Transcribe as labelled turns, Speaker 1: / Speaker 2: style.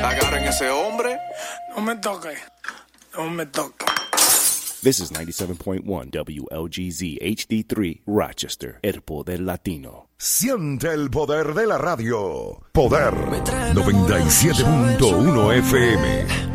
Speaker 1: Agarren ese hombre.
Speaker 2: No me toque. No me toque.
Speaker 3: This is 97.1 WLGZ HD3 Rochester, El Poder Latino.
Speaker 4: Siente el poder de la radio. Poder 97.1 FM.